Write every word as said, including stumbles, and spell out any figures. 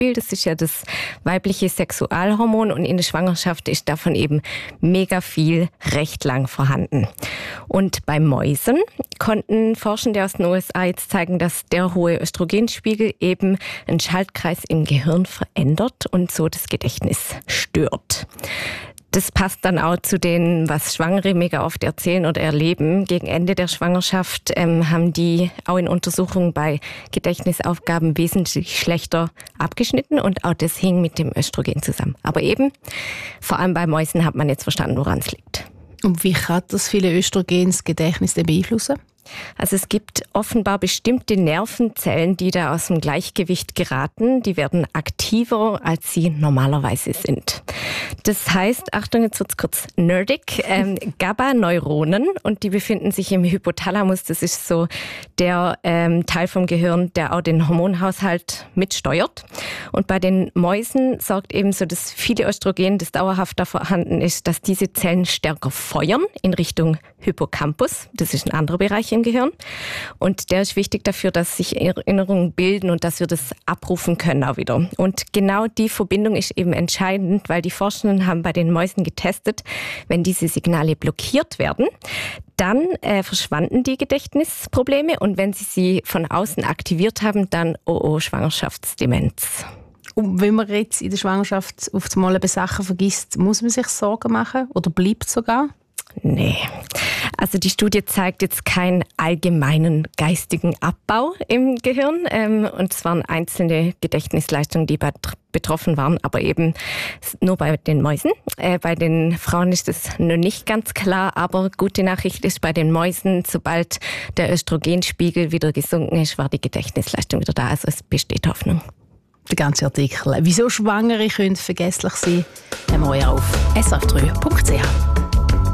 Beispiel. Das ist ja das weibliche Sexualhormon und in der Schwangerschaft ist davon eben mega viel recht lang vorhanden. Und bei Mäusen konnten Forschende aus den U S A jetzt zeigen, dass der hohe Östrogenspiegel eben einen Schaltkreis im Gehirn verändert und so das Gedächtnis stört. Das passt dann auch zu dem, was Schwangere mega oft erzählen oder erleben. Gegen Ende der Schwangerschaft ähm, haben die auch in Untersuchungen bei Gedächtnisaufgaben wesentlich schlechter abgeschnitten und auch das hing mit dem Östrogen zusammen. Aber eben, vor allem bei Mäusen hat man jetzt verstanden, woran es liegt. Und wie kann das viele Östrogen das Gedächtnis beeinflussen? Also es gibt offenbar bestimmte Nervenzellen, die da aus dem Gleichgewicht geraten. Die werden aktiver, als sie normalerweise sind. Das heißt, Achtung, jetzt wird's kurz nerdig, ähm, GABA-Neuronen und die befinden sich im Hypothalamus. Das ist so der ähm, Teil vom Gehirn, der auch den Hormonhaushalt mitsteuert. Und bei den Mäusen sorgt eben so das viele Östrogen, das dauerhaft da vorhanden ist, dass diese Zellen stärker feuern in Richtung Hippocampus. Das ist ein anderer Bereich im Gehirn. Und der ist wichtig dafür, dass sich Erinnerungen bilden und dass wir das abrufen können auch wieder. Und genau die Verbindung ist eben entscheidend, weil die Forschenden haben bei den Mäusen getestet, wenn diese Signale blockiert werden, dann äh, verschwanden die Gedächtnisprobleme und wenn sie sie von außen aktiviert haben, dann oh oh, Schwangerschaftsdemenz. Und wenn man jetzt in der Schwangerschaft auf einmal Sachen vergisst, muss man sich Sorgen machen oder bleibt sogar? Nee. Also die Studie zeigt jetzt keinen allgemeinen geistigen Abbau im Gehirn. Ähm, und es waren einzelne Gedächtnisleistungen, die betroffen waren, aber eben nur bei den Mäusen. Äh, bei den Frauen ist das noch nicht ganz klar, aber gute Nachricht ist, bei den Mäusen, sobald der Östrogenspiegel wieder gesunken ist, war die Gedächtnisleistung wieder da. Also es besteht Hoffnung. Der ganze Artikel «Wieso Schwangere können vergesslich sein» haben wir euch auf s r f drei punkt c h.